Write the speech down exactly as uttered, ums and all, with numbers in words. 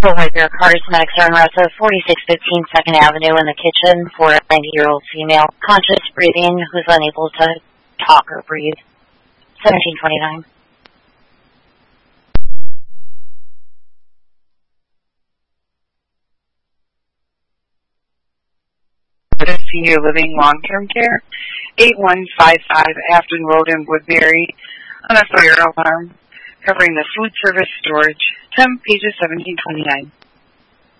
Provide your cars next on Russell, forty-six fifteen second Avenue in the kitchen for a ninety-year-old female, conscious breathing, who's unable to talk or breathe. seventeen twenty-nine. Senior Living Long-Term Care, eighty-one fifty-five Afton Road in Woodbury, on a fire alarm covering the food service storage. Temp pages seventeen twenty-nine.